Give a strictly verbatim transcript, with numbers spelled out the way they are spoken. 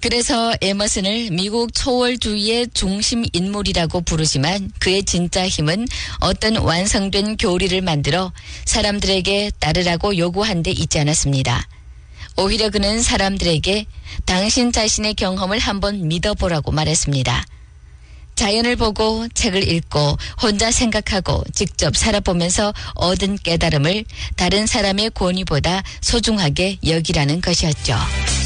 그래서 에머슨을 미국 초월주의의 중심 인물이라고 부르지만 그의 진짜 힘은 어떤 완성된 교리를 만들어 사람들에게 따르라고 요구한 데 있지 않았습니다. 오히려 그는 사람들에게 당신 자신의 경험을 한번 믿어보라고 말했습니다. 자연을 보고 책을 읽고 혼자 생각하고 직접 살아보면서 얻은 깨달음을 다른 사람의 권위보다 소중하게 여기라는 것이었죠.